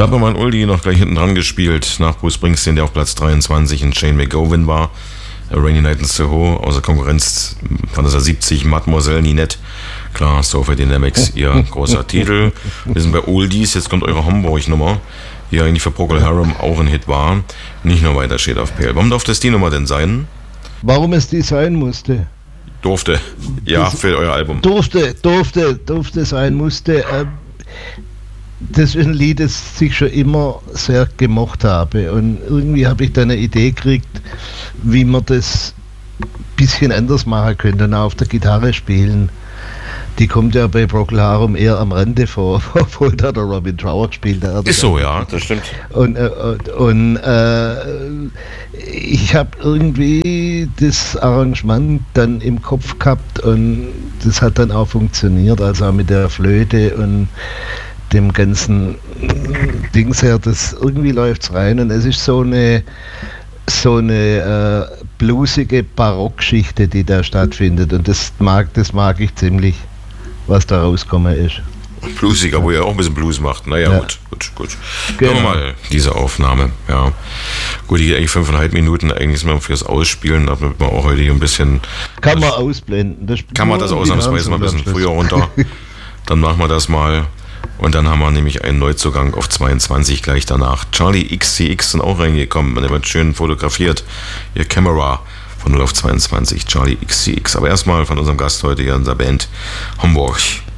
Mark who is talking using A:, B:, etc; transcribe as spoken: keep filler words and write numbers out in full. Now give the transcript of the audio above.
A: Da hat man mal einen Oldie noch gleich hinten dran gespielt, nach Bruce Springsteen, der auf Platz dreiundzwanzig in Shane McGowan war. A Rainy Night in Soho, außer Konkurrenz fand es siebzig, Mademoiselle Ninette. Klar, Sophie Dynamics, ihr großer Titel. Wir sind bei Oldies, jetzt kommt eure Homburg-Nummer, die ja eigentlich für Procol Harum auch ein Hit war. Nicht nur weiter steht auf Pale. Warum darf das die Nummer denn sein?
B: Warum es die sein musste?
A: Durfte, ja, das für euer Album.
B: Durfte, durfte, durfte sein, musste. Äh, das ist ein Lied, das ich schon immer sehr gemocht habe. Und irgendwie habe ich da eine Idee gekriegt, wie man das ein bisschen anders machen könnte und auch auf der Gitarre spielen. Die kommt ja bei Procol Harum eher am Rande vor, obwohl da der Robin Trower gespielt hat.
A: Ist so, ja, das stimmt.
B: Und, äh, und äh, ich habe irgendwie das Arrangement dann im Kopf gehabt und das hat dann auch funktioniert, also auch mit der Flöte und dem ganzen Dings her, das irgendwie läuft's rein und es ist so eine so eine äh, bluesige Barockgeschichte, die da stattfindet und das mag, das mag ich ziemlich, was da rausgekommen ist.
A: Bluesig, wo ihr auch ein bisschen Blues macht. Naja, ja. gut, gut, gut.
B: Genau.
A: Hören wir mal diese Aufnahme. Ja. Gut, die geht eigentlich fünfeinhalb Minuten, eigentlich ist man fürs Ausspielen, damit man auch heute hier ein bisschen...
B: Kann man ausblenden. Das
A: kann man das ausnahmsweise mal ein bisschen früher runter. Dann machen wir das mal. Und dann haben wir nämlich einen Neuzugang auf zweiundzwanzig gleich danach. Charlie X C X sind auch reingekommen und er wird schön fotografiert. Ihr Camera von null auf zweiundzwanzig, Charlie X C X. Aber erstmal von unserem Gast heute hier in der Band Homburg.